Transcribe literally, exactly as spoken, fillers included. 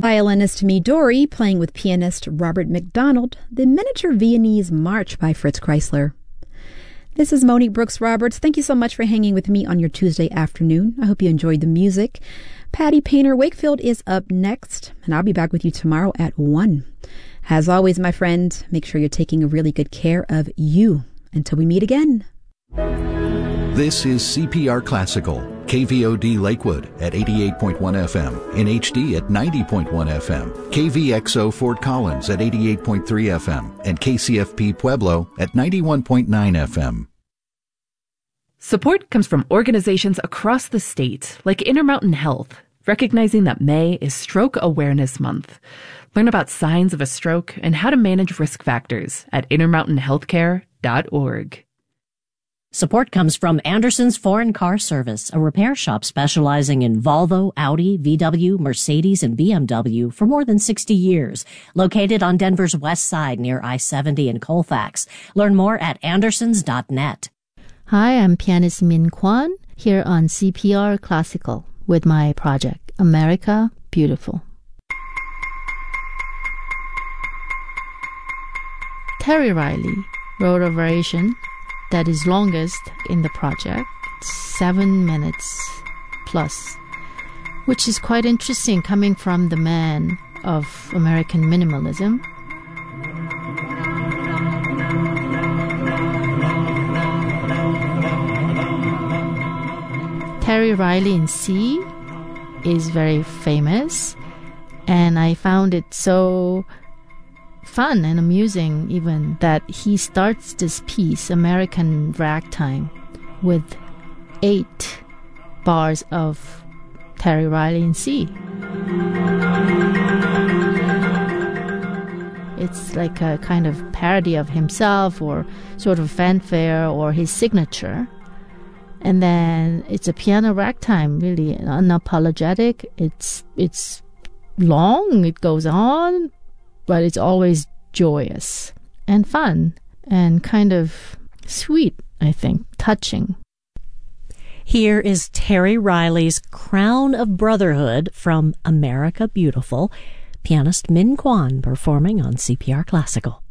Violinist Midori playing with pianist Robert McDonald, the Miniature Viennese March by Fritz Kreisler. This is Monique Brooks Roberts. Thank you so much for hanging with me on your Tuesday afternoon. I hope you enjoyed the music. Patty Painter Wakefield is up next, and I'll be back with you tomorrow at one. As always, my friend, make sure you're taking really good care of you. Until we meet again. This is C P R Classical, K V O D Lakewood at eighty-eight point one F M, in H D at ninety point one F M, K V X O Fort Collins at eighty-eight point three F M, and K C F P Pueblo at ninety-one point nine F M. Support comes from organizations across the state, like Intermountain Health, recognizing that May is Stroke Awareness Month. Learn about signs of a stroke and how to manage risk factors at intermountain healthcare dot org. Support comes from Anderson's Foreign Car Service, a repair shop specializing in Volvo, Audi, V W, Mercedes, and B M W for more than sixty years. Located on Denver's west side near I seventy and Colfax. Learn more at andersons dot net. Hi, I'm pianist Min Kwan here on C P R Classical with my project, America Beautiful. Terry Riley wrote a variation that is longest in the project, seven minutes plus, which is quite interesting coming from the man of American minimalism. Terry Riley in C is very famous, and I found it so fun and amusing even that he starts this piece, American Ragtime, with eight bars of Terry Riley in C. It's like a kind of parody of himself or sort of fanfare or his signature. And then it's a piano ragtime, really unapologetic. It's it's long, it goes on, but it's always joyous and fun and kind of sweet, I think, touching. Here is Terry Riley's Crown of Brotherhood from America Beautiful, pianist Min Kwan performing on C P R Classical.